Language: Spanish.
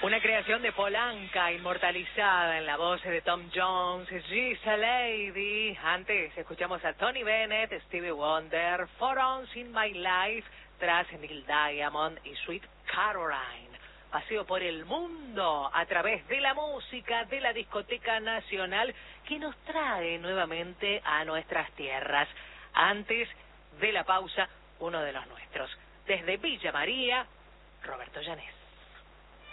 Una creación de Polanca, inmortalizada en la voz de Tom Jones, She's a Lady. Antes escuchamos a Tony Bennett, Stevie Wonder, For Once in My Life, tras Neil Diamond y Sweet Caroline. Paseo por el mundo a través de la música de la Discoteca Nacional que nos trae nuevamente a nuestras tierras. Antes de la pausa, uno de los nuestros. Desde Villa María, Roberto Llanés.